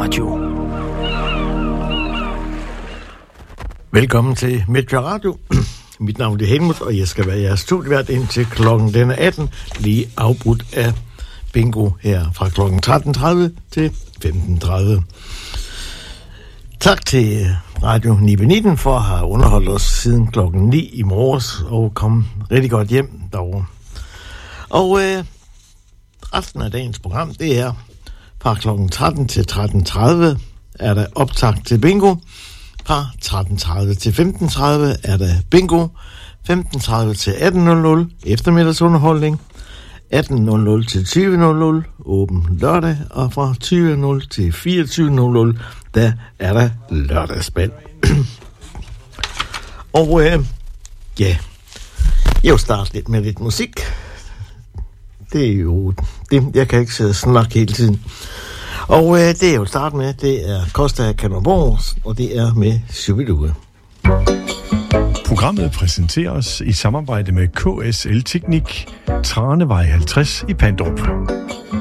Radio. Velkommen til Midtjylland Radio. Mit navn er Helmut, og jeg skal være jeres studievært indtil klokken den 18, lige afbrudt af bingo her fra klokken 13.30 til 15.30. Tak til Radio 9 for at have underholdt os siden klokken 9 i morges og komme rigtig godt hjem derovre. Og resten af dagens program, det er fra klokken 13 til 13.30 er der optakt til bingo. Fra 13.30 til 15.30 er der bingo. 15.30 til 18.00 eftermiddagsunderholdning. 18.00 til 20.00 åben lørdag. Og fra 20.00 til 24.00 der er der lørdagsspil. Og jeg vil starte lidt med lidt musik. Det er jo det, jeg kan ikke sidde og snakke hele tiden. Og det jeg vil starte med, det er Costa Canonborg, og det er med Shubidua. Programmet præsenteres i samarbejde med KSL Teknik, Tranevej 50 i Pandrup.